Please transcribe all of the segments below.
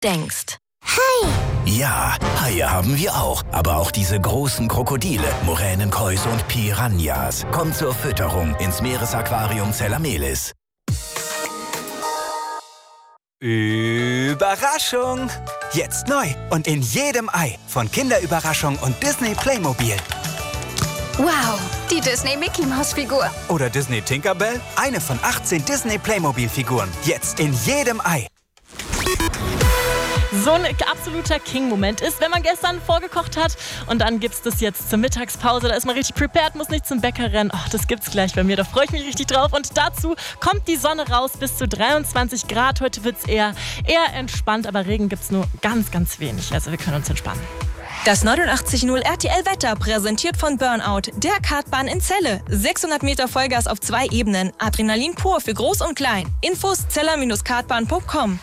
denkst. Ja, Haie haben wir auch. Aber auch diese großen Krokodile, Muränen, Käuse und Piranhas. Kommt zur Fütterung ins Meeresaquarium Zellamelis. Überraschung! Jetzt neu und in jedem Ei von Kinderüberraschung und Disney Playmobil. Wow, die Disney Mickey Maus Figur. Oder Disney Tinkerbell, eine von 18 Disney Playmobil Figuren. Jetzt in jedem Ei. So ein absoluter King-Moment ist, wenn man gestern vorgekocht hat und dann gibt's das jetzt zur Mittagspause. Da ist man richtig prepared, muss nicht zum Bäcker rennen. Das gibt's gleich bei mir, da freue ich mich richtig drauf. Und dazu kommt die Sonne raus, bis zu 23 Grad. Heute wird's eher entspannt, aber Regen gibt's nur ganz, ganz wenig. Also wir können uns entspannen. Das 89.0 RTL-Wetter präsentiert von Burnout, der Kartbahn in Celle. 600 Meter Vollgas auf 2 Ebenen. Adrenalin pur für Groß und Klein. Infos zeller-kartbahn.com.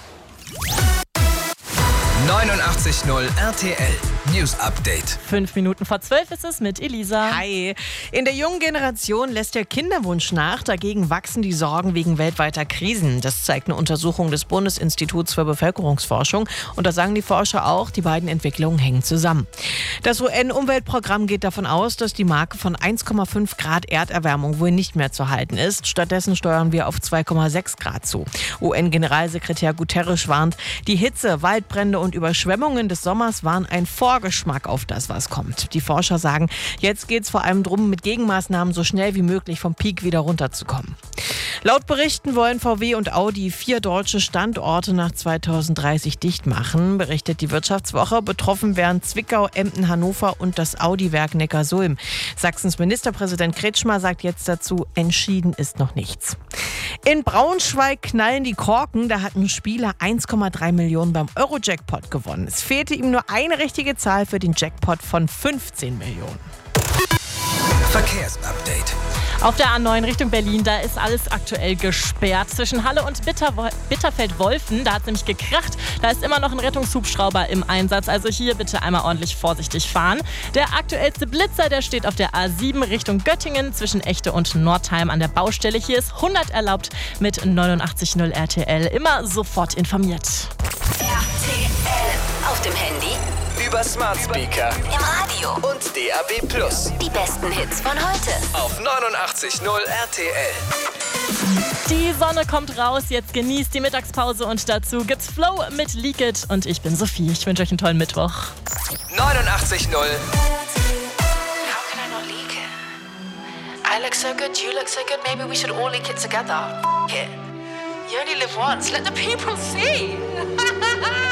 89.0 RTL News Update. 5 Minuten vor 12 ist es mit Elisa. Hi. In der jungen Generation lässt der Kinderwunsch nach. Dagegen wachsen die Sorgen wegen weltweiter Krisen. Das zeigt eine Untersuchung des Bundesinstituts für Bevölkerungsforschung. Und da sagen die Forscher auch, die beiden Entwicklungen hängen zusammen. Das UN-Umweltprogramm geht davon aus, dass die Marke von 1,5 Grad Erderwärmung wohl nicht mehr zu halten ist. Stattdessen steuern wir auf 2,6 Grad zu. UN-Generalsekretär Guterres warnt, die Hitze, Waldbrände und Überschwemmungen des Sommers waren ein Vorgeschmack auf das, was kommt. Die Forscher sagen, jetzt geht es vor allem darum, mit Gegenmaßnahmen so schnell wie möglich vom Peak wieder runterzukommen. Laut Berichten wollen VW und Audi 4 deutsche Standorte nach 2030 dicht machen, berichtet die Wirtschaftswoche. Betroffen wären Zwickau, Emden, Hannover und das Audi-Werk Neckarsulm. Sachsens Ministerpräsident Kretschmer sagt jetzt dazu, entschieden ist noch nichts. In Braunschweig knallen die Korken. Da hat ein Spieler 1,3 Millionen beim Euro-Jackpot gewonnen. Es fehlte ihm nur eine richtige Zahl für den Jackpot von 15 Millionen. Verkehrsupdate. Auf der A9 Richtung Berlin, da ist alles aktuell gesperrt. Zwischen Halle und Bitterfeld-Wolfen, da hat es nämlich gekracht. Da ist immer noch ein Rettungshubschrauber im Einsatz. Also hier bitte einmal ordentlich vorsichtig fahren. Der aktuellste Blitzer, der steht auf der A7 Richtung Göttingen zwischen Echte und Nordheim an der Baustelle. Hier ist 100 erlaubt mit 89.0 RTL. Immer sofort informiert. RTL. Auf dem Handy, Über Smart Speaker im Radio. und DAB+. Die besten Hits von heute. Auf 89.0 RTL. Die Sonne kommt raus, jetzt genießt die Mittagspause und dazu gibt's Flow mit Leak It. Und ich bin Sophie, ich wünsche euch einen tollen Mittwoch. 89.0 How can I not leak it? I look so good, you look so good, maybe we should all leak it together. F it. You only live once, let the people see.